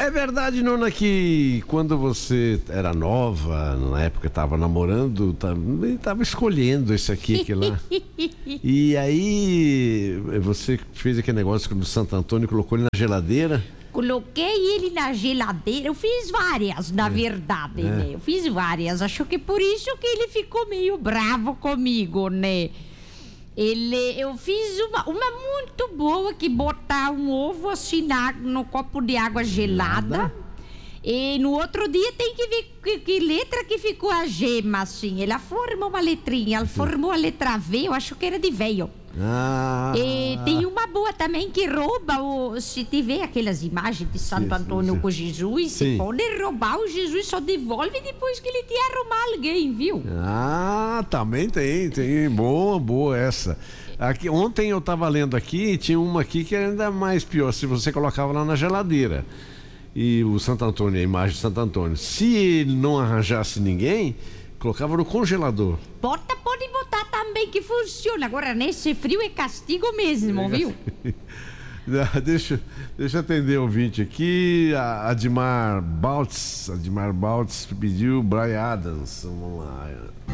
É verdade, Nona, que quando você era nova, na época estava namorando, tava escolhendo esse aqui, que lá. E aí você fez aquele negócio do Santo Antônio, colocou ele na geladeira. Coloquei ele na geladeira. Eu fiz várias, na verdade, né? Eu fiz várias. Acho que por isso que ele ficou meio bravo comigo, né? Eu fiz uma muito boa, que botar um ovo assim no copo de água gelada. E no outro dia tem que ver que letra que ficou a gema, assim. Ela formou uma letrinha, ela formou a letra V, eu acho que era de veio. E tem uma boa também que rouba se tiver aquelas imagens de Santo Antônio com Jesus, você pode roubar o Jesus, só devolve depois que ele te arrumar alguém, viu? Também tem, boa essa. Aqui, ontem eu tava lendo aqui, tinha uma aqui que era ainda mais pior, se você colocava lá na geladeira. E o Santo Antônio, a imagem de Santo Antônio, se ele não arranjasse ninguém, colocava no congelador. Pode botar também, que funciona. Agora, nesse frio é castigo mesmo, viu? Deixa eu atender o ouvinte aqui. A Admar Baltz pediu Bryan Adams. Vamos lá.